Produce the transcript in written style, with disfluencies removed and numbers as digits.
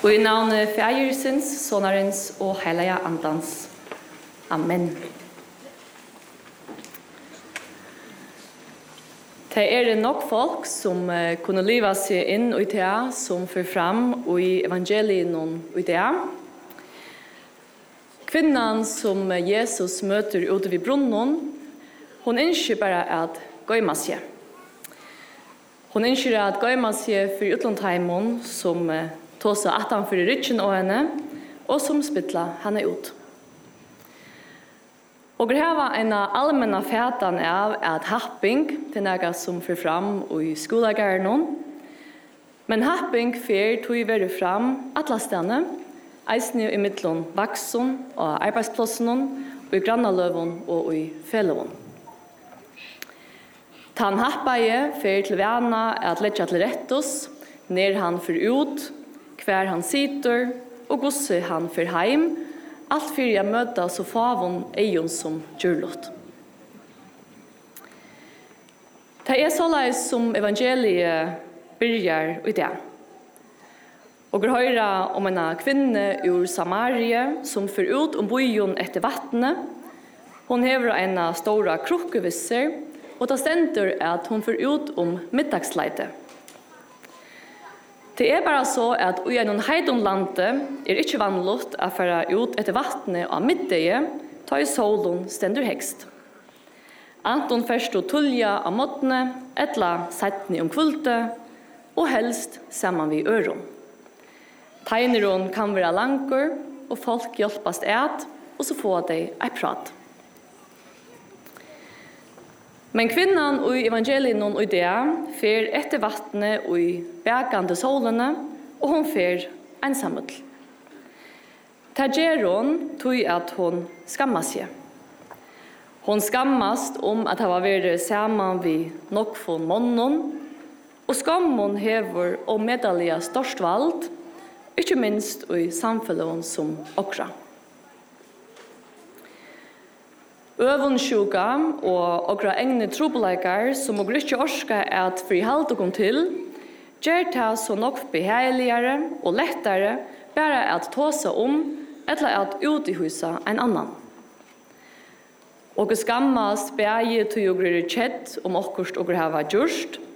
Og i navnet Fægersins, Sonarens og Hellige Andans. Amen. Det nok folk som kunne leve seg inn i det som fører fram i evangelien og i det. Kvinnan som Jesus møter ute vid brunnen, hun ønsker bare at gøyma seg. Hun ønsker at gøyma seg for utlåntheimen som tog seg attanfor rytten av henne, og som spittla henne ut. Og det var en allmänna fætan av at happing til noe som fører fram i skolegården. Men happing fører tog være fram atlastene, eisne i midten vaksen og arbeidsplassen, og i grannaløven og i fellån. Han happaie fører til vana at letja til rettos, når han fører ut, hver han sitter, og gosse han fører heim, alt for jeg møter så favon eion som gjørlått. Det så leis som evangeliet byrjar i det. Og vi hører om en kvinne ur Samarie som fører ut byen etter vattnet. Hun hever en stora krukkevisser, og det stender at hun fører ut middagsleite. Det bare så at i en heidonlande ikke vanlig å føre ut etter vattnet av middag, ta i solen stender hekst. Anton først å tullja av måttene, etla settene kvulte, og helst sammen vid øron. Tegneron kan være langer, og folk hjelpes et, og så får de et prat. Men kvinnan i evangelien og i det fer etter vattnet og i bekande solene, og hun fer ensammel. Det gjør hun tog at hun skammer seg. Hun skammast at det var vært sammen ved nok for månen, og skammen hever og medalje størst valgt, ikke minst i samfunnet som okra. Øvensjuka og okra egne trobeleikar som og ikke orska at frihalte kom til, gjør det så nok behagligere og lettere bare at ta seg eller at uthusa en annan. Og skammast beie til å gjøre kjett okkurst og hava gjørst,